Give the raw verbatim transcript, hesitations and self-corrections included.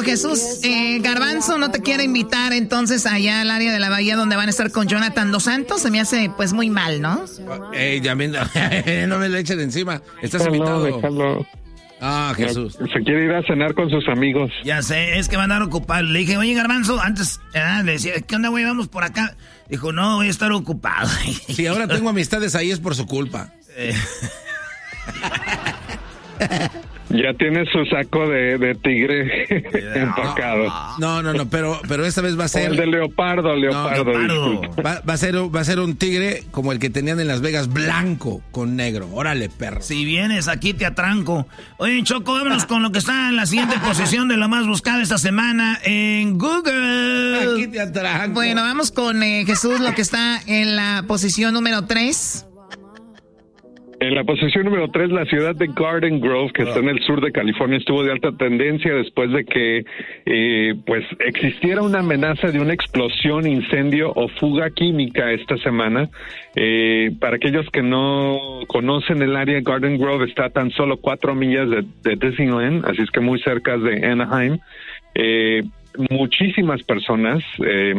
Jesús, eh, Garbanzo no te quiere invitar entonces allá al área de la bahía donde van a estar con Jonathan Dos Santos. Se me hace pues muy mal, ¿no? Ey, ya me, no me le echen encima. Estás No, invitado. déjalo. Ah, Jesús. Se quiere ir a cenar con sus amigos. Ya sé, es que van a andar ocupados. Le dije, oye, Garbanzo, antes eh, le decía, ¿qué onda, güey? Vamos por acá. Dijo, no, voy a estar ocupado. Si ahora tengo amistades ahí es por su culpa. Eh. Ya tiene su saco de, de tigre empacado. No, no, no, pero, pero esta vez va a ser... O el de leopardo, leopardo. No, leopardo. Va, va, a ser, va a ser un tigre como el que tenían en Las Vegas, blanco con negro. Órale, perro. Si vienes, aquí te atranco. Oye, Choco, vámonos con lo que está en la siguiente posición de lo más buscado esta semana en Google. Aquí te atranco. Bueno, vamos con eh, Jesús, lo que está en la posición número tres. En la posición número tres, la ciudad de Garden Grove, que está en el sur de California, estuvo de alta tendencia después de que eh, pues existiera una amenaza de una explosión, incendio o fuga química esta semana. Eh, para aquellos que no conocen el área, Garden Grove está a tan solo cuatro millas de, de Disneyland, así es que muy cerca de Anaheim. Eh, muchísimas personas... Eh,